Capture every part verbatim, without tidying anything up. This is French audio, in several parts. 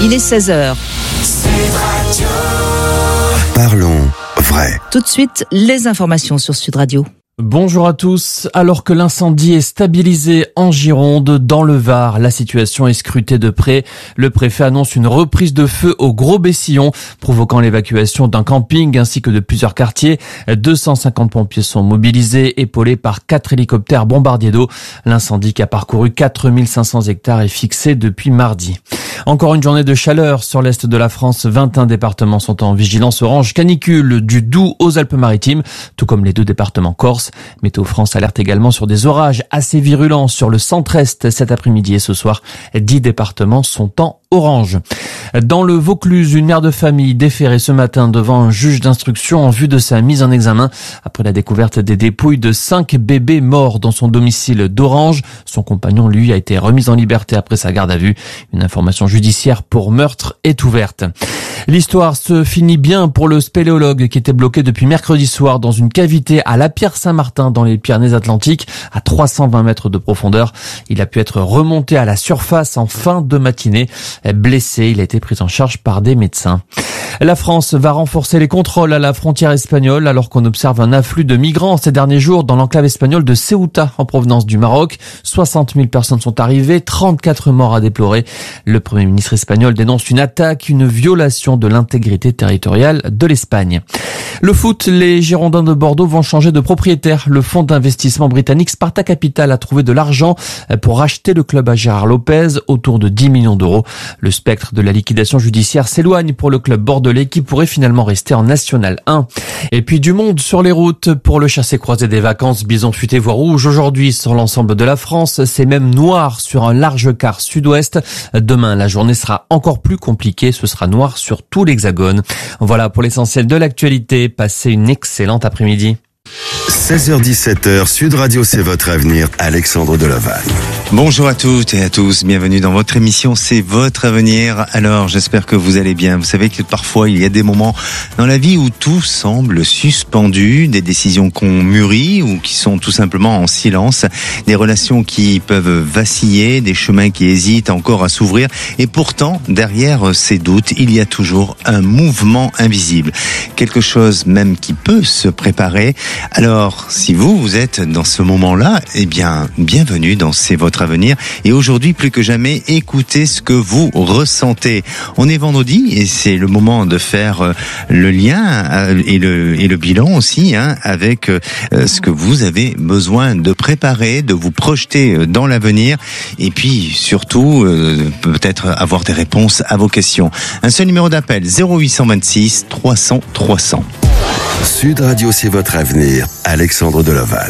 Il est seize heures. Parlons vrai. Tout de suite, les informations sur Sud Radio. Bonjour à tous. Alors que l'incendie est stabilisé en Gironde, dans le Var, la situation est scrutée de près. Le préfet annonce une reprise de feu au Gros-Bessillon, provoquant l'évacuation d'un camping ainsi que de plusieurs quartiers. deux cent cinquante pompiers sont mobilisés, épaulés par quatre hélicoptères bombardiers d'eau. L'incendie qui a parcouru quatre mille cinq cents hectares est fixé depuis mardi. Encore une journée de chaleur sur l'est de la France. vingt et un départements sont en vigilance orange canicule du Doubs aux Alpes-Maritimes, tout comme les deux départements corses. Météo France alerte également sur des orages assez virulents sur le centre-est cet après-midi et ce soir. dix départements sont en orange. Dans le Vaucluse, une mère de famille déférée ce matin devant un juge d'instruction en vue de sa mise en examen après la découverte des dépouilles de cinq bébés morts dans son domicile d'Orange. Son compagnon, lui, a été remis en liberté après sa garde à vue. Une information judiciaire pour meurtre est ouverte. L'histoire se finit bien pour le spéléologue qui était bloqué depuis mercredi soir dans une cavité à La Pierre-Saint-Martin dans les Pyrénées-Atlantiques à trois cent vingt mètres de profondeur. Il a pu être remonté à la surface en fin de matinée. Blessé, il a été pris en charge par des médecins. La France va renforcer les contrôles à la frontière espagnole alors qu'on observe un afflux de migrants ces derniers jours dans l'enclave espagnole de Ceuta en provenance du Maroc. soixante mille personnes sont arrivées, trente-quatre morts à déplorer. Le Premier ministre espagnol dénonce une attaque, une violation de l'intégrité territoriale de l'Espagne. Le foot, les Girondins de Bordeaux vont changer de propriétaire. Le fonds d'investissement britannique Sparta Capital a trouvé de l'argent pour racheter le club à Gérard Lopez, autour de dix millions d'euros. Le spectre de la liquidation judiciaire s'éloigne pour le club bordelais qui pourrait finalement rester en National un. Et puis du monde sur les routes pour le chassé-croisé des vacances. Bison futé voie rouge aujourd'hui sur l'ensemble de la France. C'est même noir sur un large quart sud-ouest. Demain, la journée sera encore plus compliquée. Ce sera noir sur tout l'hexagone. Voilà pour l'essentiel de l'actualité. Passez une excellente après-midi. seize heures dix-sept heures, Sud Radio, c'est votre avenir. Alexandre Delaval. Bonjour à toutes et à tous, bienvenue dans votre émission C'est votre avenir. Alors j'espère que vous allez bien. Vous savez que parfois il y a des moments dans la vie où tout semble suspendu, des décisions qu'on mûrit ou qui sont tout simplement en silence, des relations qui peuvent vaciller, des chemins qui hésitent encore à s'ouvrir et pourtant derrière ces doutes il y a toujours un mouvement invisible, quelque chose même qui peut se préparer. Alors si vous, vous êtes dans ce moment-là, eh bien bienvenue dans C'est votre avenir et aujourd'hui plus que jamais écoutez ce que vous ressentez. On est vendredi et c'est le moment de faire le lien et le, et le bilan aussi hein, avec ce que vous avez besoin de préparer, de vous projeter dans l'avenir et puis surtout peut-être avoir des réponses à vos questions. Un seul numéro d'appel zéro huit cent vingt-six trois cents trois cents. Sud Radio, c'est votre avenir. Alexandre Delaval.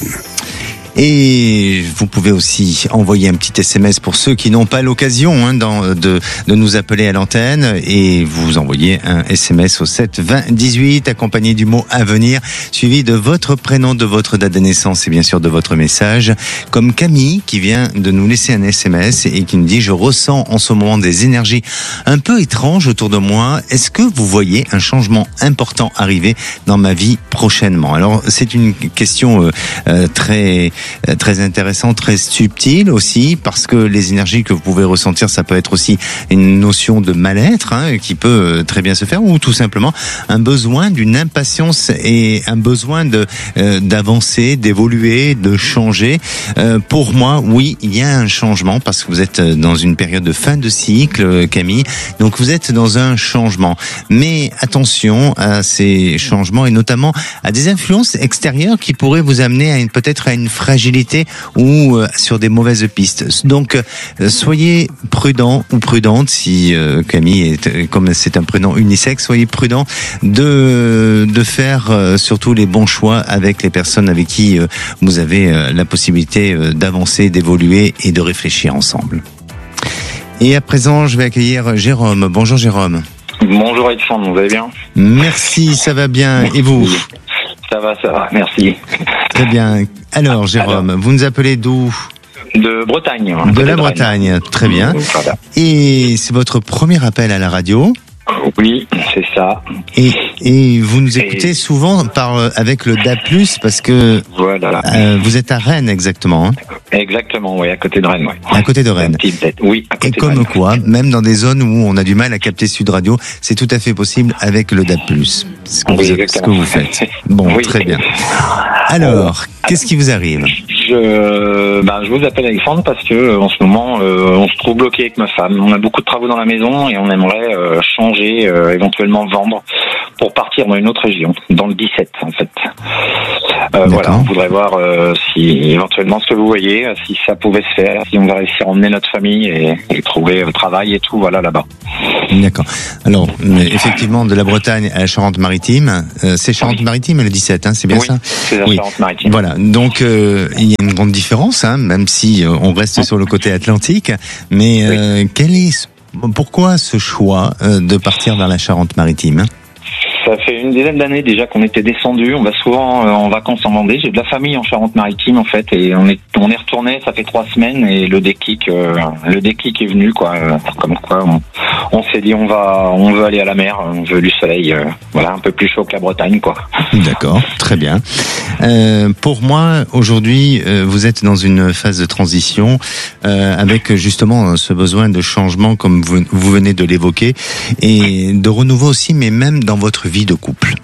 Et vous pouvez aussi envoyer un petit S M S pour ceux qui n'ont pas l'occasion hein, dans, de, de nous appeler à l'antenne et vous envoyez un S M S au sept vingt dix-huit accompagné du mot avenir suivi de votre prénom, de votre date de naissance et bien sûr de votre message. Comme Camille qui vient de nous laisser un S M S et qui nous dit « Je ressens en ce moment des énergies un peu étranges autour de moi. Est-ce que vous voyez un changement important arriver dans ma vie prochainement ?» Alors c'est une question euh, très... très intéressant, très subtil aussi, parce que les énergies que vous pouvez ressentir, ça peut être aussi une notion de mal-être hein, qui peut très bien se faire, ou tout simplement un besoin d'une impatience et un besoin de euh, d'avancer, d'évoluer, de changer. Euh, pour moi, oui, il y a un changement, parce que vous êtes dans une période de fin de cycle, Camille, donc vous êtes dans un changement. Mais attention à ces changements et notamment à des influences extérieures qui pourraient vous amener à une, peut-être à une fragilité ou euh, sur des mauvaises pistes. Donc euh, soyez prudent ou prudente si euh, Camille est, comme c'est un prénom unisexe, soyez prudent de de faire euh, surtout les bons choix avec les personnes avec qui euh, vous avez euh, la possibilité euh, d'avancer, d'évoluer et de réfléchir ensemble. Et à présent, je vais accueillir Jérôme. Bonjour Jérôme. Bonjour Alexandre, vous allez bien ? Merci, ça va bien. Et vous ? Ça va, ça va, merci. Très bien. Alors, Jérôme, Alors, vous nous appelez d'où ? De Bretagne. De la Bretagne, très bien. Voilà. Et c'est votre premier appel à la radio ? Oui, C'est ça. Et, et vous nous écoutez et... souvent par, avec le D A B plus, parce que voilà. euh, vous êtes à Rennes exactement. Hein. Exactement, oui, à côté de Rennes. Ouais. À côté de Rennes. Oui, à côté et de comme Rennes. quoi, même dans des zones où on a du mal à capter Sud Radio, c'est tout à fait possible avec le D A B plus. C'est ce que, oui, vous, ce que vous faites. Bon, oui. Très bien. Alors, qu'est-ce qui vous arrive ? Je, ben, je vous appelle Alexandre parce que en ce moment, euh, on se trouve bloqué avec ma femme. On a beaucoup de travaux dans la maison et on aimerait euh, changer, euh, éventuellement vendre pour partir dans une autre région, dans le dix-sept en fait. Euh, voilà, on voudrait voir euh, si éventuellement ce que vous voyez, si ça pouvait se faire, si on va réussir à emmener notre famille et, et trouver euh, travail et tout, voilà là-bas. D'accord. Alors, effectivement, de la Bretagne à la Charente-Maritime, euh, c'est Charente-Maritime le dix-sept, hein, c'est bien oui, ça ? C'est la oui. Charente-Maritime. Voilà. Donc, euh, il y a une grande différence, hein, même si euh, on reste sur le côté atlantique. Mais euh, oui. quel est, pourquoi ce choix euh, de partir vers la Charente-Maritime ? Ça fait une dizaine d'années déjà qu'on était descendu. On va souvent euh, en vacances en Vendée. J'ai de la famille en Charente-Maritime en fait, et on est on est retourné. Ça fait trois semaines et le déclic, euh, le déclic est venu quoi. Euh, comme quoi, on, on s'est dit on va, on veut aller à la mer, on veut du soleil, euh, voilà, un peu plus chaud que la Bretagne quoi. D'accord, très bien. Euh, pour moi, aujourd'hui, euh, vous êtes dans une phase de transition euh, avec justement ce besoin de changement, comme vous, vous venez de l'évoquer, et de renouveau aussi, mais même dans votre vie de couple.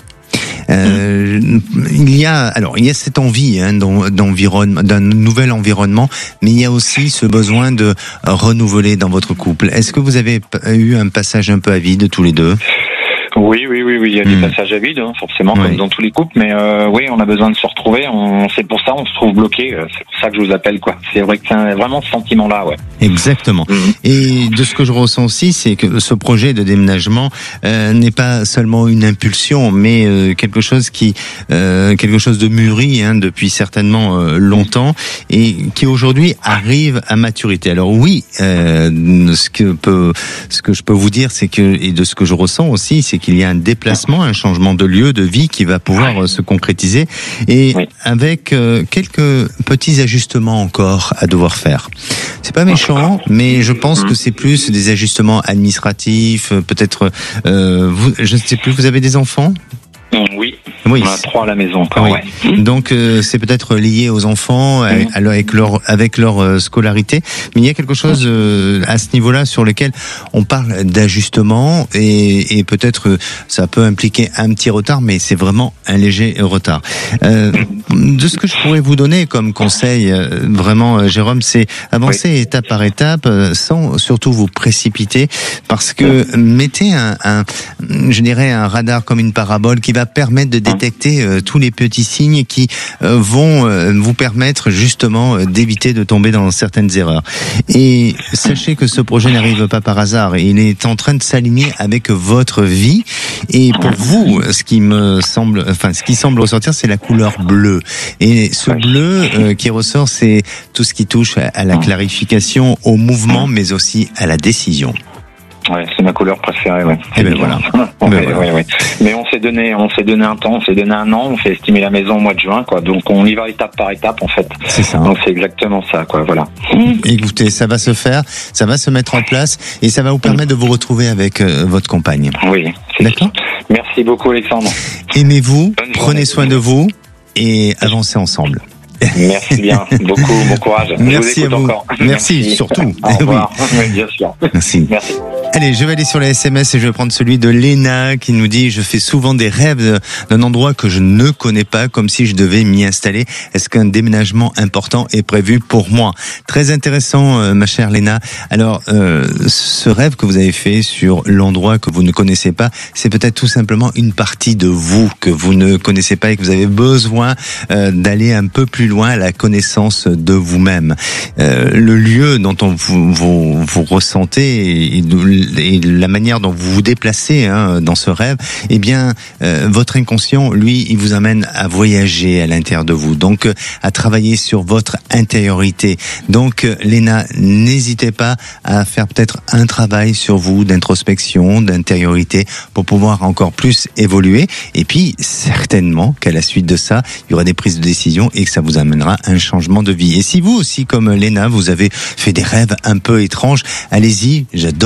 Euh, il y a alors il y a cette envie hein, d'environnement, d'un nouvel environnement, mais il y a aussi ce besoin de renouveler dans votre couple. Est-ce que vous avez eu un passage un peu à vide tous les deux ? Oui, oui, oui, oui, il y a des mmh. passages à vide, hein, forcément, oui. comme dans tous les couples, mais euh, oui, on a besoin de se retrouver, on, c'est pour ça on se trouve bloqué, c'est pour ça que je vous appelle, quoi. C'est vrai que c'est un, vraiment ce sentiment-là, ouais. Exactement. Mmh. Et de ce que je ressens aussi, c'est que ce projet de déménagement euh, n'est pas seulement une impulsion, mais euh, quelque chose qui, euh, quelque chose de mûri hein, depuis certainement euh, longtemps, et qui aujourd'hui arrive à maturité. Alors oui, euh, ce que peut, ce que je peux vous dire, c'est que, et de ce que je ressens aussi, c'est qu'il y a un déplacement, un changement de lieu, de vie qui va pouvoir se concrétiser, et oui. avec euh, quelques petits ajustements encore à devoir faire. C'est pas méchant, mais je pense que c'est plus des ajustements administratifs, peut-être. Euh, vous, je ne sais plus. Vous avez des enfants ? Oui. Oui. On a trois à la maison. Ah oui. Ouais. Donc euh, c'est peut-être lié aux enfants, mmh. avec leur avec leur euh, scolarité, mais il y a quelque chose euh, à ce niveau-là sur lequel on parle d'ajustement, et, et peut-être euh, ça peut impliquer un petit retard, mais c'est vraiment un léger retard. Euh, de ce que je pourrais vous donner comme conseil, euh, vraiment, euh, Jérôme, c'est avancer oui. étape par étape, euh, sans surtout vous précipiter, parce que mettez un, un, je dirais un radar comme une parabole qui va permettre de détecter euh, tous les petits signes qui euh, vont euh, vous permettre justement euh, d'éviter de tomber dans certaines erreurs. Et sachez que ce projet n'arrive pas par hasard. Il est en train de s'aligner avec votre vie. Et pour vous, ce qui me semble, enfin, ce qui semble ressortir, c'est la couleur bleue. Et ce bleu euh, qui ressort, c'est tout ce qui touche à, à la clarification, au mouvement, mais aussi à la décision. Ouais, c'est ma couleur préférée, ouais. Et ben voilà. ouais, ben voilà. Ouais, ouais. Mais on s'est donné, on s'est donné un temps, on s'est donné un an, on fait estimer la maison au mois de juin, quoi. Donc on y va étape par étape, en fait. C'est ça. Donc c'est exactement ça, quoi. Voilà. Écoutez, ça va se faire, ça va se mettre en place, et ça va vous permettre de vous retrouver avec euh, votre compagne. Oui. D'accord. Merci beaucoup, Alexandre. Aimez-vous, prenez soin de vous, et avancez ensemble. Merci bien, beaucoup, bon courage. Merci je vous à vous. Encore. Merci, Merci, surtout. Au revoir. Oui. Oui, bien sûr. Merci. Merci. Allez, je vais aller sur les S M S et je vais prendre celui de Léna qui nous dit « Je fais souvent des rêves d'un endroit que je ne connais pas, comme si je devais m'y installer. Est-ce qu'un déménagement important est prévu pour moi ?» Très intéressant, euh, ma chère Léna. Alors, euh, ce rêve que vous avez fait sur l'endroit que vous ne connaissez pas, c'est peut-être tout simplement une partie de vous que vous ne connaissez pas et que vous avez besoin euh, d'aller un peu plus loin à la connaissance de vous-même. Euh, le lieu dont on vous, vous, vous ressentez et, et la manière dont vous vous déplacez hein, dans ce rêve, eh bien, euh, votre inconscient, lui, il vous amène à voyager à l'intérieur de vous, donc euh, à travailler sur votre intériorité. Donc, euh, Léna, n'hésitez pas à faire peut-être un travail sur vous d'introspection, d'intériorité, pour pouvoir encore plus évoluer. Et puis, certainement qu'à la suite de ça, il y aura des prises de décision et que ça vous amènera un changement de vie. Et si vous aussi, comme Léna, vous avez fait des rêves un peu étranges, allez-y, j'adore interagir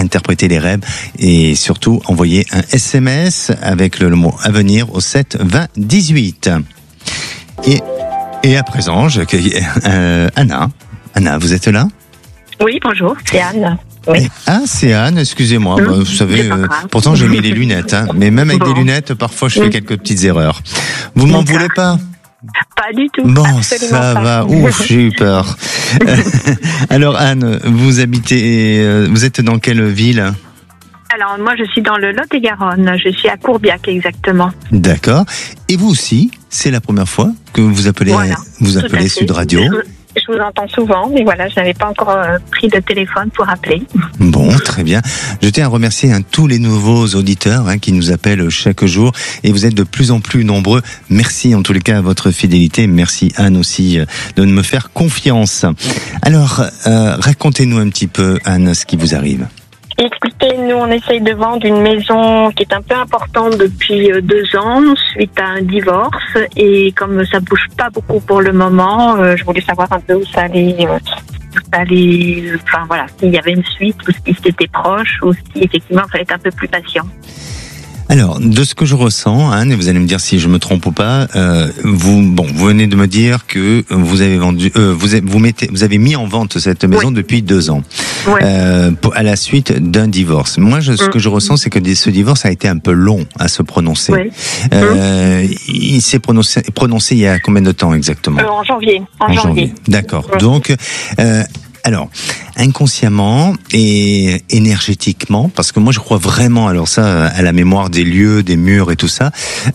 interpréter les rêves et surtout envoyer un S M S avec le, le mot avenir au sept vingt dix-huit. Et, et à présent, j'accueille euh, Anna. Anna, vous êtes là ? Oui, bonjour, c'est Anne. Oui. Ah, c'est Anne, excusez-moi. Mmh, bah, vous savez, euh, pourtant j'ai mis les lunettes, hein, mais même avec bon. des lunettes, parfois je fais mmh. quelques petites erreurs. Vous m'en voulez pas ? Pas du tout. Bon, absolument ça pas. va. Ouf, j'ai eu peur. Alors Anne, vous habitez, vous êtes dans quelle ville ? Alors moi je suis dans le Lot-et-Garonne, je suis à Courbiac exactement. D'accord. Et vous aussi, c'est la première fois que vous appelez, voilà, vous appelez Sud Radio ? Je vous entends souvent, mais voilà, je n'avais pas encore euh, pris de téléphone pour appeler. Bon, très bien. Je tiens à remercier hein, tous les nouveaux auditeurs hein, qui nous appellent chaque jour et vous êtes de plus en plus nombreux. Merci en tous les cas à votre fidélité. Merci Anne aussi euh, de me faire confiance. Alors, euh, racontez-nous un petit peu Anne ce qui vous arrive. Écoutez, nous on essaye de vendre une maison qui est un peu importante depuis deux ans suite à un divorce et comme ça bouge pas beaucoup pour le moment, euh, je voulais savoir un peu où ça allait, euh, où ça allait, enfin voilà, s'il y avait une suite ou si c'était proche ou si effectivement il fallait être un peu plus patient. Alors, de ce que je ressens, Anne, et vous allez me dire si je me trompe ou pas, euh, vous, bon, vous venez de me dire que vous avez vendu, euh, vous avez, vous mettez, vous avez mis en vente cette maison oui. depuis deux ans, oui. euh, à la suite d'un divorce. Moi, je, ce que je ressens, c'est que ce divorce a été un peu long à se prononcer. Oui. Euh, il s'est prononcé, prononcé il y a combien de temps exactement ? euh, En janvier. En, en janvier. janvier. D'accord. Oui. Donc. Euh, Alors, inconsciemment et énergétiquement, parce que moi je crois vraiment, alors ça, à la mémoire des lieux, des murs et tout ça,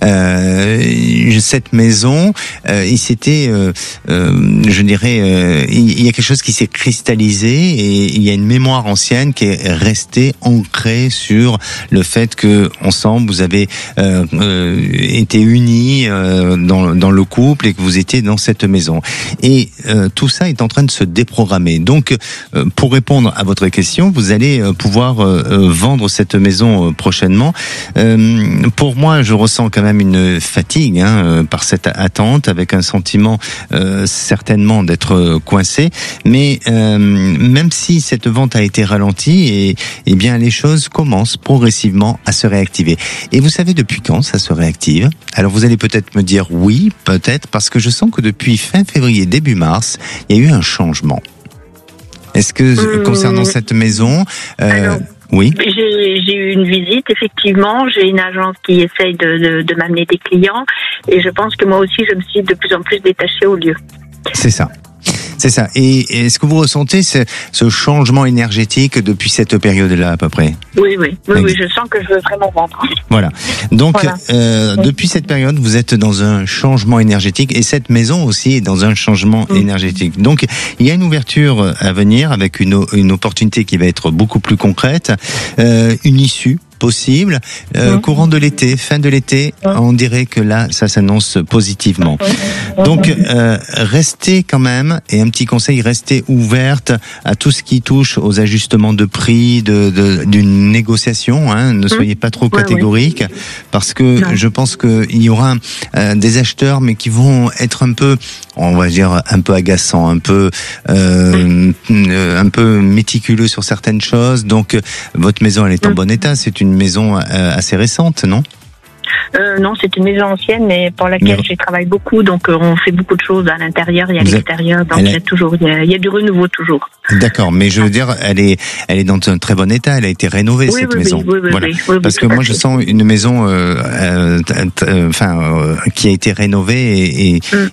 euh, cette maison, euh, il s'était, euh, euh, je dirais, euh, il y a quelque chose qui s'est cristallisé et il y a une mémoire ancienne qui est restée ancrée sur le fait que ensemble vous avez euh, euh, été unis euh, dans, dans le couple et que vous étiez dans cette maison. Et euh, tout ça est en train de se déprogrammer. Donc, Donc, pour répondre à votre question, vous allez pouvoir vendre cette maison prochainement. Pour moi, je ressens quand même une fatigue hein, par cette attente, avec un sentiment euh, certainement d'être coincé. Mais euh, même si cette vente a été ralentie, et, et bien les choses commencent progressivement à se réactiver. Et vous savez depuis quand ça se réactive ? Alors vous allez peut-être me dire oui, peut-être, parce que je sens que depuis fin février, début mars, il y a eu un changement. Est-ce que, mmh. concernant cette maison, euh, Alors, oui j'ai, j'ai eu une visite, effectivement. J'ai une agence qui essaye de, de, de m'amener des clients. Et je pense que moi aussi, je me suis de plus en plus détachée au lieu. C'est ça. C'est ça. Et est-ce que vous ressentez ce, ce changement énergétique depuis cette période-là à peu près ? Oui, oui, oui, oui, je sens que je veux vraiment vendre. Voilà. Donc, voilà. Euh, oui. depuis cette période, vous êtes dans un changement énergétique et cette maison aussi est dans un changement mmh. énergétique. Donc, il y a une ouverture à venir avec une, une opportunité qui va être beaucoup plus concrète, euh, une issue possible, euh, mmh. courant de l'été, fin de l'été, mmh. on dirait que là, ça s'annonce positivement. Mmh. Donc, euh, restez quand même, et un petit conseil, restez ouverte à tout ce qui touche aux ajustements de prix, de, de d'une négociation. Hein, ne mmh. soyez pas trop catégorique, ouais, ouais. parce que non. je pense qu'il y aura euh, des acheteurs, mais qui vont être un peu, on va dire, un peu agaçants, un peu, euh, mmh. un peu méticuleux sur certaines choses. Donc, votre maison, elle est en mmh. bon état. C'est une une maison euh, assez récente, non ? euh, Non, c'est une maison ancienne, mais pour laquelle mais... je travaille beaucoup. Donc, euh, on fait beaucoup de choses à l'intérieur et à Vous l'extérieur. Donc, il y a toujours, il y a, il y a du renouveau toujours. D'accord, mais je veux dire, elle est, elle est dans un très bon état. Elle a été rénovée oui, cette oui, maison. Oui, oui, voilà. oui, oui, Parce oui, que moi, je sens une maison, euh, euh, euh, enfin, euh, qui a été rénovée et et, mm.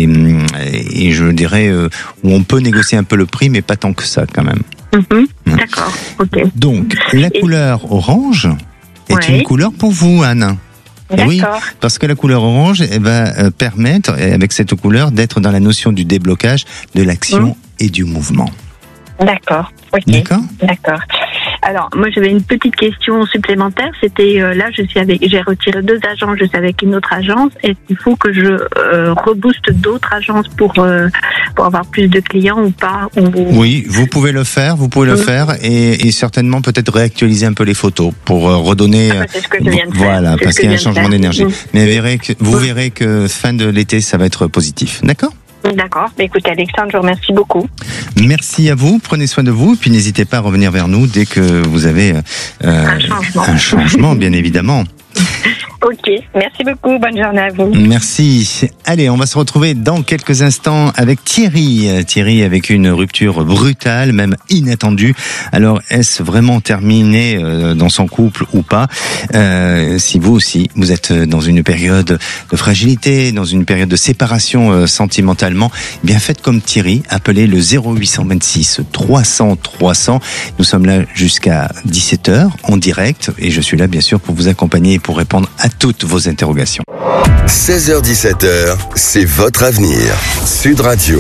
et, et je dirais euh, où on peut négocier un peu le prix, mais pas tant que ça, quand même. Mm-hmm. Mmh. D'accord. Ok. Donc, la et... couleur orange est ouais. une couleur pour vous, Anne. D'accord. Oui, parce que la couleur orange elle va permettre, avec cette couleur, d'être dans la notion du déblocage, de l'action mmh. et du mouvement. D'accord. Ok. D'accord. D'accord. Alors, moi, j'avais une petite question supplémentaire. C'était, euh, là, je suis avec, j'ai retiré deux agences, je suis avec une autre agence. Est-ce qu'il faut que je euh, rebooste d'autres agences pour euh, pour avoir plus de clients ou pas ou... Oui, vous pouvez le faire, vous pouvez le mmh. faire et, et certainement peut-être réactualiser un peu les photos pour euh, redonner. Ah, bah, c'est ce que je viens de faire. Voilà, c'est parce qu'il y a un changement d'énergie. Mmh. Mais vous verrez que, vous verrez que fin de l'été, ça va être positif. D'accord ? D'accord. Écoutez, Alexandre, je vous remercie beaucoup. Merci à vous. Prenez soin de vous. Puis n'hésitez pas à revenir vers nous dès que vous avez euh, un changement. Un changement, bien évidemment. Ok, merci beaucoup, bonne journée à vous. Merci. Allez, on va se retrouver dans quelques instants avec Thierry. Thierry avec une rupture brutale, même inattendue. Alors, est-ce vraiment terminé dans son couple ou pas ? euh, Si vous aussi, vous êtes dans une période de fragilité, dans une période de séparation sentimentalement, eh bien faites comme Thierry, appelez le zéro huit cent vingt-six trois cents trois cents. Nous sommes là jusqu'à dix-sept heures en direct et je suis là bien sûr pour vous accompagner et pour répondre à toutes vos interrogations. seize heures dix-sept heures, c'est votre avenir. Sud Radio.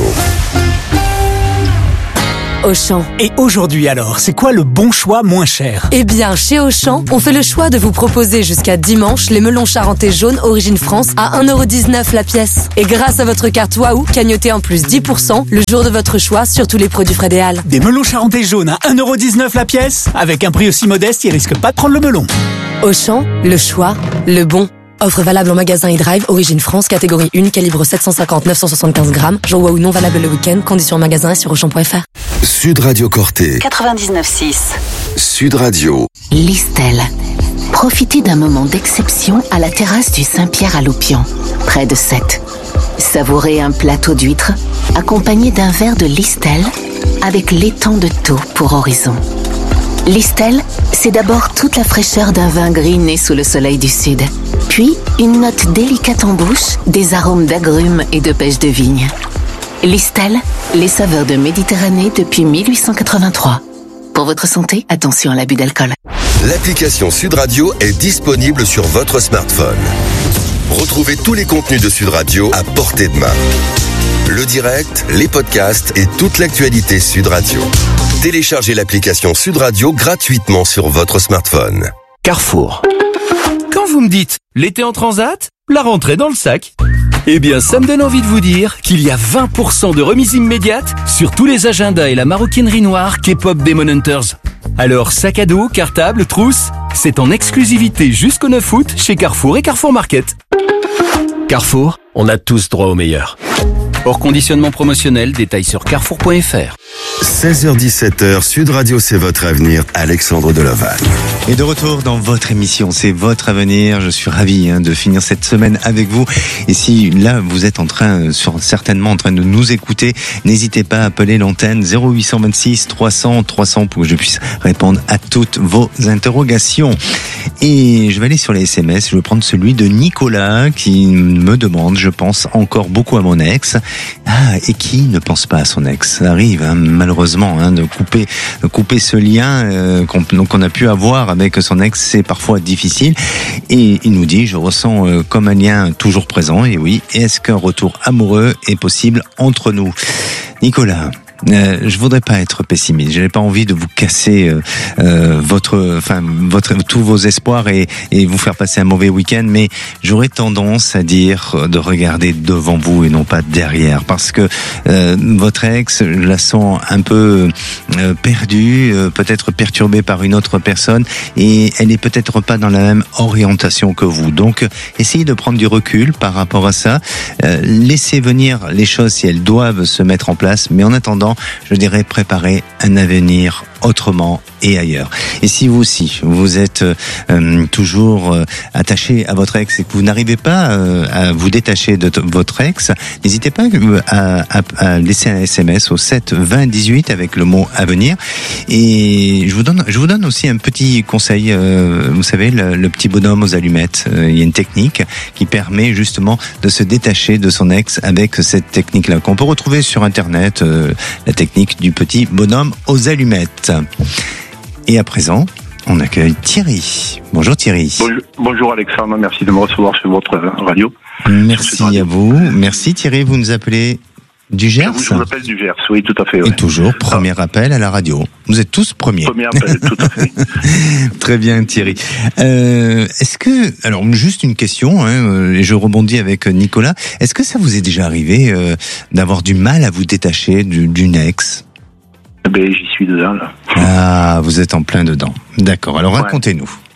Auchan. Et aujourd'hui alors, c'est quoi le bon choix moins cher ? Eh bien, chez Auchan, on fait le choix de vous proposer jusqu'à dimanche les melons charentais jaunes Origine France à un euro dix-neuf la pièce. Et grâce à votre carte Waouh, cagnotez en plus dix pour cent le jour de votre choix sur tous les produits Frédéal. Des melons charentais jaunes à un euro dix-neuf la pièce ? Avec un prix aussi modeste, ils risquent pas de prendre le melon. Auchan, le choix, le bon. Offre valable en magasin et drive, Origine France, catégorie un, calibre sept cent cinquante neuf cent soixante-quinze grammes. Jour Waouh non valable le week-end, conditions en magasin et sur auchan point f r. Sud Radio Corté. quatre-vingt-dix-neuf six. Sud Radio. Listel. Profitez d'un moment d'exception à la terrasse du Saint-Pierre à Loupian, près de Sète. Savourez un plateau d'huîtres accompagné d'un verre de Listel avec l'étang de Thau pour horizon. Listel, c'est d'abord toute la fraîcheur d'un vin gris né sous le soleil du sud. Puis, une note délicate en bouche, des arômes d'agrumes et de pêche de vigne. Listel, les saveurs de Méditerranée depuis mille huit cent quatre-vingt-trois. Pour votre santé, attention à l'abus d'alcool. L'application Sud Radio est disponible sur votre smartphone. Retrouvez tous les contenus de Sud Radio à portée de main. Le direct, les podcasts et toute l'actualité Sud Radio. Téléchargez l'application Sud Radio gratuitement sur votre smartphone. Carrefour. Quand vous me dites l'été en transat, la rentrée dans le sac, eh bien ça me donne envie de vous dire qu'il y a vingt pour cent de remise immédiate sur tous les agendas et la maroquinerie noire K-pop Demon Hunters. Alors sac à dos, cartable, trousse, c'est en exclusivité jusqu'au neuf août chez Carrefour et Carrefour Market. Carrefour, on a tous droit au meilleur. Hors conditionnement promotionnel, détails sur carrefour point f r. seize heures dix-sept heures, Sud Radio, c'est votre avenir. Alexandre Delovac. Et de retour dans votre émission, c'est votre avenir. Je suis ravi hein, de finir cette semaine avec vous. Et si là, vous êtes en train, sur, certainement en train de nous écouter, n'hésitez pas à appeler l'antenne zéro huit cent vingt-six trois cents trois cents pour que je puisse répondre à toutes vos interrogations. Et je vais aller sur les S M S. Je vais prendre celui de Nicolas qui me demande, je pense encore beaucoup à mon ex. Ah, et qui ne pense pas à son ex ? Ça arrive, hein, malheureusement, hein, de couper, de couper ce lien euh, qu'on, qu'on a pu avoir avec son ex, c'est parfois difficile. Et il nous dit, je ressens euh, comme un lien toujours présent. Et oui, est-ce qu'un retour amoureux est possible entre nous ? Nicolas, Euh, je voudrais pas être pessimiste. J'ai pas envie de vous casser euh, euh, votre, enfin votre tous vos espoirs et, et vous faire passer un mauvais week-end. Mais j'aurais tendance à dire de regarder devant vous et non pas derrière, parce que euh, votre ex, je la sens un peu euh, perdue, euh, peut-être perturbée par une autre personne, et elle est peut-être pas dans la même orientation que vous. Donc, essayez de prendre du recul par rapport à ça. Euh, laissez venir les choses si elles doivent se mettre en place, mais en attendant, je dirais préparer un avenir autrement et ailleurs. Et si vous aussi, vous êtes euh, toujours euh, attaché à votre ex et que vous n'arrivez pas euh, à vous détacher de t- votre ex, n'hésitez pas à, à, à laisser un S M S au sept vingt dix-huit avec le mot avenir. Et je vous donne, je vous donne aussi un petit conseil. Euh, vous savez, le, le petit bonhomme aux allumettes. Euh, il y a une technique qui permet justement de se détacher de son ex avec cette technique-là qu'on peut retrouver sur Internet. Euh, la technique du petit bonhomme aux allumettes. Et à présent, on accueille Thierry. Bonjour Thierry. Bonjour, bonjour Alexandre, merci de me recevoir sur votre radio. Merci à vous. Merci Thierry, vous nous appelez du Gers ? Je vous appelle du Gers, oui, tout à fait. Oui. Et toujours, premier ah. appel à la radio. Vous êtes tous premiers. Premier appel, tout à fait. Très bien Thierry. Euh, est-ce que, alors juste une question, hein, et je rebondis avec Nicolas, est-ce que ça vous est déjà arrivé euh, d'avoir du mal à vous détacher du, d'une ex ? Ben, j'y suis dedans, là. Ah, vous êtes en plein dedans. D'accord, alors ouais. racontez-nous.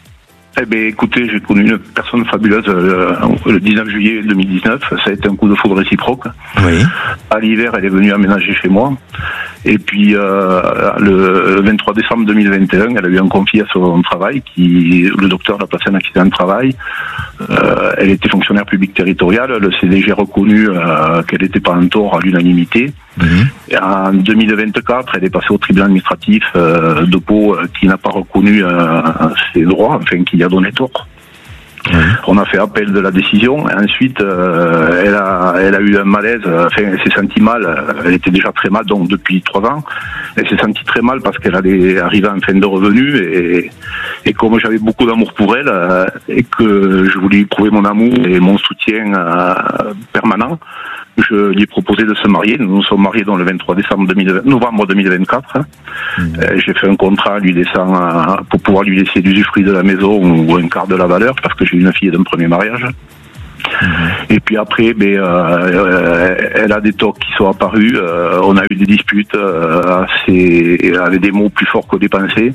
Eh bien, écoutez, j'ai connu une personne fabuleuse euh, le dix-neuf juillet deux mille dix-neuf. Ça a été un coup de foudre réciproque. Oui. À l'hiver, elle est venue aménager chez moi. Et puis, euh, le vingt-trois décembre deux mille vingt et un, elle a eu un conflit à son travail. Qui, le docteur l'a placée en accident de travail. Euh, elle était fonctionnaire public territorial. Le C D G a reconnu euh, qu'elle n'était pas en tort à l'unanimité. Mmh. Et en deux mille vingt-quatre, elle est passée au tribunal administratif euh, de Pau euh, qui n'a pas reconnu euh, ses droits, enfin qui a donné tort. Mmh. On a fait appel de la décision. Et ensuite, euh, elle a, elle a eu un malaise. Enfin, elle s'est sentie mal. Elle était déjà très mal, donc depuis trois ans. Elle s'est sentie très mal parce qu'elle allait arriver en fin de revenus et, et comme j'avais beaucoup d'amour pour elle euh, et que je voulais lui prouver mon amour et mon soutien euh, permanent, je lui ai proposé de se marier. Nous nous sommes mariés dans le vingt-trois décembre deux mille vingt, novembre deux mille vingt-quatre. Mmh. Euh, j'ai fait un contrat lui laissant euh, pour pouvoir lui laisser l'usufruit de la maison ou un quart de la valeur parce que j'ai une fille d'un premier mariage. Mmh. Et puis après, ben, euh, elle a des tocs qui sont apparus. Euh, on a eu des disputes euh, assez, avec des mots plus forts que des pensées.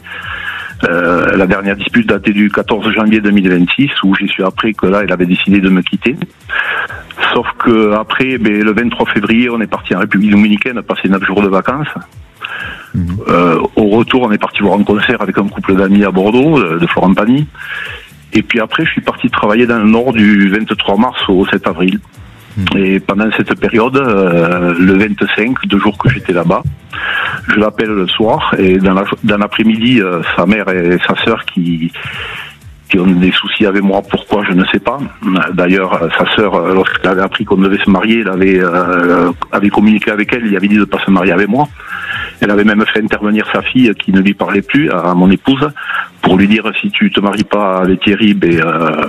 Euh, la dernière dispute datait du quatorze janvier deux mille vingt-six où j'ai su après que là elle avait décidé de me quitter. Sauf que après, ben, le vingt-trois février, on est parti en République Dominicaine passer neuf jours de vacances. Mmh. Euh, au retour, on est parti voir un concert avec un couple d'amis à Bordeaux, de Florent Pagny. Et puis après, je suis parti travailler dans le Nord du vingt-trois mars au sept avril. Mmh. Et pendant cette période, euh, le vingt-cinq, deux jours que j'étais là-bas, je l'appelle le soir et dans, la, dans l'après-midi, euh, sa mère et sa sœur qui, qui ont des soucis avec moi, pourquoi je ne sais pas. D'ailleurs, sa sœur, lorsqu'elle avait appris qu'on devait se marier, elle avait, euh, avait communiqué avec elle, il avait dit de ne pas se marier avec moi. Elle avait même fait intervenir sa fille qui ne lui parlait plus, à mon épouse, pour lui dire si tu te maries pas avec Thierry, ben, euh,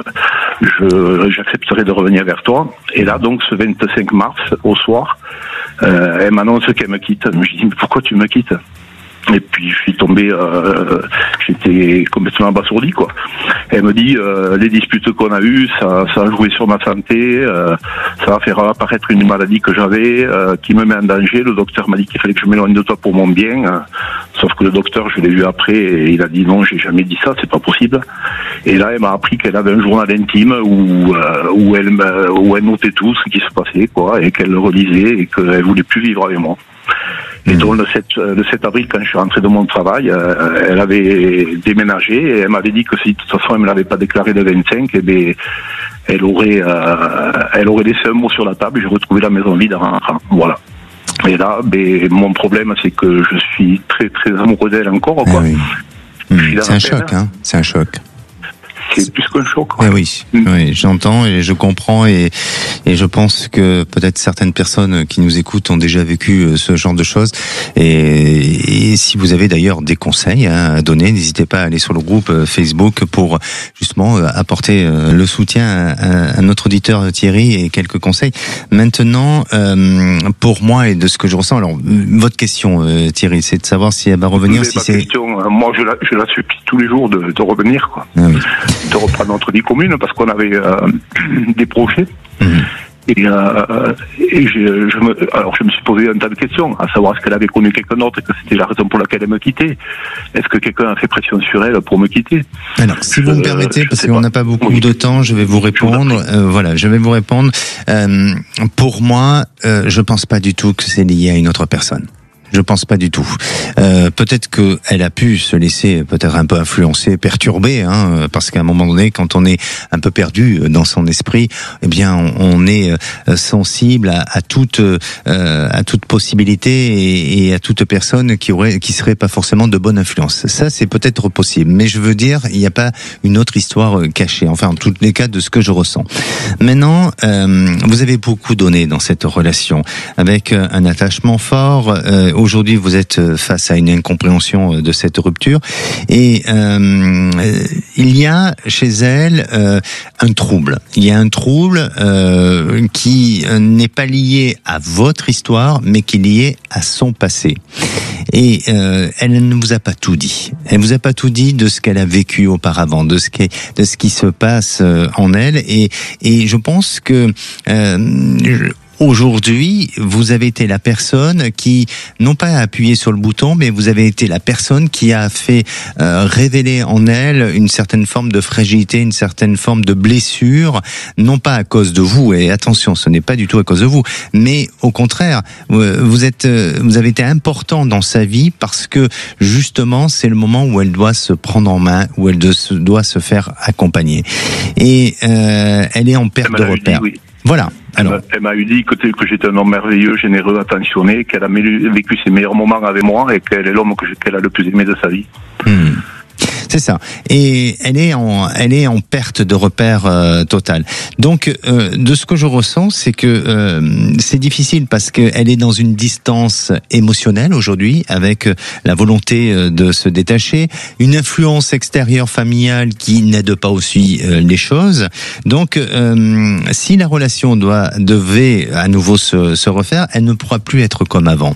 je, j'accepterai de revenir vers toi. Et là, donc, ce vingt-cinq mars, au soir, euh, elle m'annonce qu'elle me quitte. Je lui dis, mais pourquoi tu me quittes? Et puis je suis tombé, euh, j'étais complètement abasourdi, quoi. Elle me dit, euh, les disputes qu'on a eues, ça, ça a joué sur ma santé, euh, ça va faire apparaître une maladie que j'avais, euh, qui me met en danger. Le docteur m'a dit qu'il fallait que je m'éloigne de toi pour mon bien, euh, sauf que le docteur, je l'ai vu après, et il a dit non, j'ai jamais dit ça, c'est pas possible. Et là, elle m'a appris qu'elle avait un journal intime où, euh, où elle, où elle notait tout ce qui se passait, quoi, et qu'elle le relisait et qu'elle voulait plus vivre avec moi. Et donc le sept, le sept avril, quand je suis rentré de mon travail, euh, elle avait déménagé et elle m'avait dit que si de toute façon elle me l'avait pas déclaré le vingt-cinq, eh bien, elle aurait, euh, elle aurait laissé un mot sur la table. J'ai retrouvé la maison vide en rentrant. Voilà. Et là, ben, mon problème, c'est que je suis très très amoureux d'elle encore, quoi. Ah oui. Mmh, c'est un choc, hein. C'est un choc. C'est plus qu'un choc. Eh oui, oui, j'entends et je comprends et et je pense que peut-être certaines personnes qui nous écoutent ont déjà vécu ce genre de choses. Et, et si vous avez d'ailleurs des conseils hein, à donner, n'hésitez pas à aller sur le groupe Facebook pour justement apporter le soutien à, à notre auditeur Thierry et quelques conseils. Maintenant, euh, pour moi et de ce que je ressens, alors votre question Thierry, c'est de savoir si elle va revenir, si c'est. Question, moi je la, je la supplie tous les jours de, de revenir, quoi. Ah oui. De reprendre notre vie commune parce qu'on avait euh, des projets. Mmh. Et, euh, et je, je me, alors je me suis posé un tas de questions, à savoir est-ce qu'elle avait connu quelqu'un d'autre et que c'était la raison pour laquelle elle me quittait. Est-ce que quelqu'un a fait pression sur elle pour me quitter? Alors, si je, vous me permettez, parce qu'on n'a pas beaucoup oui. de temps, je vais vous répondre. Euh, voilà, je vais vous répondre. Euh, pour moi, euh, je pense pas du tout que c'est lié à une autre personne. Je pense pas du tout. Euh, peut-être que elle a pu se laisser peut-être un peu influencer, perturber, hein, parce qu'à un moment donné, quand on est un peu perdu dans son esprit, eh bien, on, on est sensible à, à toute euh, à toute possibilité et, et à toute personne qui aurait, qui serait pas forcément de bonne influence. Ça, c'est peut-être possible, mais je veux dire, il n'y a pas une autre histoire cachée. Enfin, en tous les cas, de ce que je ressens. Maintenant, euh, vous avez beaucoup donné dans cette relation, avec un attachement fort. Euh, Aujourd'hui, vous êtes face à une incompréhension de cette rupture et euh, il y a chez elle euh, un trouble. Il y a un trouble euh, qui n'est pas lié à votre histoire, mais qui est lié à son passé. Et euh, elle ne vous a pas tout dit. Elle vous a pas tout dit de ce qu'elle a vécu auparavant, de ce qui de ce qui se passe en elle. Et et je pense que euh, je, aujourd'hui, vous avez été la personne qui, non pas a appuyé sur le bouton, mais vous avez été la personne qui a fait euh, révéler en elle une certaine forme de fragilité, une certaine forme de blessure, non pas à cause de vous, et attention, ce n'est pas du tout à cause de vous, mais au contraire, vous êtes, vous avez été important dans sa vie parce que justement, c'est le moment où elle doit se prendre en main, où elle doit se faire accompagner. Et euh, elle est en perte de repère. Dit, oui. Voilà. Alors. Elle m'a eu dit que, que j'étais un homme merveilleux, généreux, attentionné, qu'elle a vécu ses meilleurs moments avec moi et qu'elle est l'homme que, qu'elle a le plus aimé de sa vie. Hmm. C'est ça. Et elle est en, elle est en perte de repère euh, totale. Donc, euh, de ce que je ressens, c'est que euh, c'est difficile parce qu'elle est dans une distance émotionnelle aujourd'hui, avec la volonté de se détacher, une influence extérieure familiale qui n'aide pas aussi euh, les choses. Donc, euh, si la relation doit devait à nouveau se, se refaire, elle ne pourra plus être comme avant.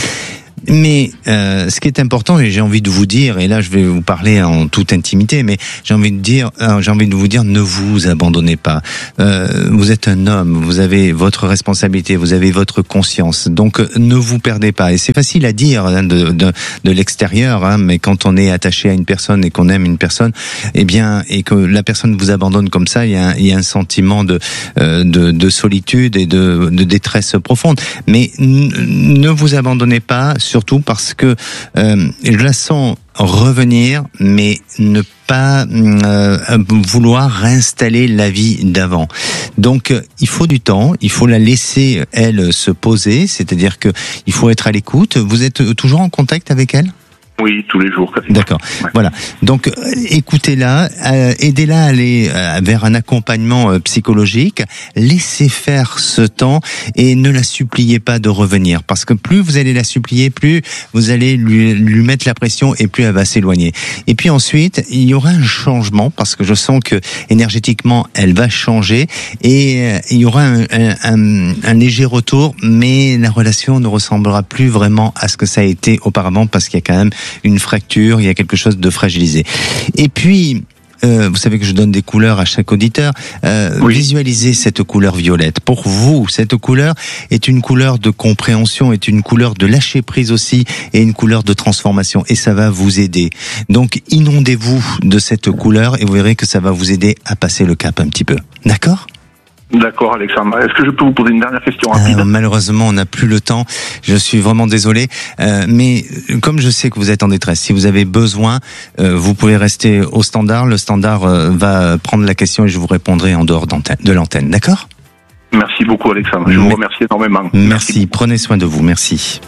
Mais euh, ce qui est important, et j'ai envie de vous dire, et là je vais vous parler en toute intimité, mais j'ai envie de dire, euh, j'ai envie de vous dire, ne vous abandonnez pas. Euh, vous êtes un homme, vous avez votre responsabilité, vous avez votre conscience, donc ne vous perdez pas. Et c'est facile à dire hein, de, de, de l'extérieur, hein, mais quand on est attaché à une personne et qu'on aime une personne, eh bien, et que la personne vous abandonne comme ça, il y a un, il y a un sentiment de, euh, de, de solitude et de, de détresse profonde. Mais n- ne vous abandonnez pas. Surtout parce que euh, je la sens revenir, mais ne pas euh, vouloir réinstaller la vie d'avant. Donc, euh, il faut du temps, il faut la laisser, elle, se poser, c'est-à-dire que il faut être à l'écoute. Vous êtes toujours en contact avec elle ? Oui, tous les jours. Quasiment. D'accord. Ouais. Voilà. Donc, écoutez-la, euh, aidez-la à aller euh, vers un accompagnement euh, psychologique. Laissez faire ce temps et ne la suppliez pas de revenir, parce que plus vous allez la supplier, plus vous allez lui, lui mettre la pression et plus elle va s'éloigner. Et puis ensuite, il y aura un changement, parce que je sens que énergétiquement, elle va changer et euh, il y aura un, un, un, un léger retour, mais la relation ne ressemblera plus vraiment à ce que ça a été auparavant, parce qu'il y a quand même une fracture, il y a quelque chose de fragilisé. Et puis, euh, vous savez que je donne des couleurs à chaque auditeur. Euh, oui. Visualisez cette couleur violette. Pour vous, cette couleur est une couleur de compréhension, est une couleur de lâcher prise aussi, et une couleur de transformation. Et ça va vous aider. Donc, inondez-vous de cette couleur et vous verrez que ça va vous aider à passer le cap un petit peu. D'accord ? D'accord, Alexandre. Est-ce que je peux vous poser une dernière question rapide ? euh, Malheureusement, on n'a plus le temps. Je suis vraiment désolé. Euh, mais comme je sais que vous êtes en détresse, si vous avez besoin, euh, vous pouvez rester au standard. Le standard euh, va prendre la question et je vous répondrai en dehors de l'antenne. D'accord ? Merci beaucoup, Alexandre. Je Mais... vous remercie énormément. Merci. Merci. Prenez soin de vous. Merci.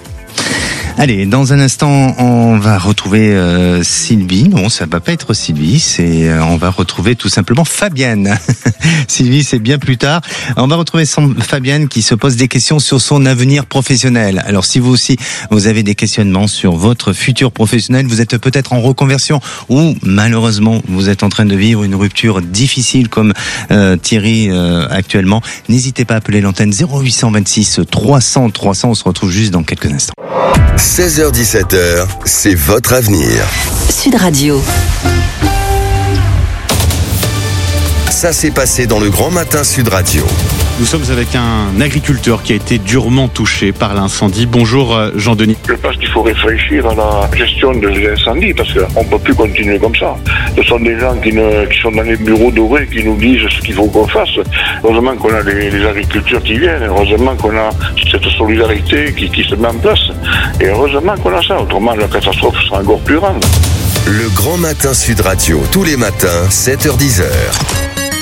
Allez, dans un instant, on va retrouver euh, Sylvie. Non, ça va pas être Sylvie, c'est euh, on va retrouver tout simplement Fabienne. Sylvie, c'est bien plus tard. On va retrouver son, Fabienne qui se pose des questions sur son avenir professionnel. Alors, si vous aussi, vous avez des questionnements sur votre futur professionnel, vous êtes peut-être en reconversion ou malheureusement, vous êtes en train de vivre une rupture difficile comme euh, Thierry euh, actuellement, n'hésitez pas à appeler l'antenne zéro huit cent vingt-six trois cents trois cents. On se retrouve juste dans quelques instants. seize heures dix-sept heures, c'est votre avenir. Sud Radio. Ça s'est passé dans le Grand Matin Sud Radio. Nous sommes avec un agriculteur qui a été durement touché par l'incendie. Bonjour Jean-Denis. Je pense qu'il faut réfléchir à la gestion de l'incendie parce qu'on ne peut plus continuer comme ça. Ce sont des gens qui, ne, qui sont dans les bureaux dorés qui nous disent ce qu'il faut qu'on fasse. Heureusement qu'on a les, les agriculteurs qui viennent, heureusement qu'on a cette solidarité qui, qui se met en place et heureusement qu'on a ça. Autrement, la catastrophe sera encore plus grande. Le Grand Matin Sud Radio, tous les matins, sept heures dix heures.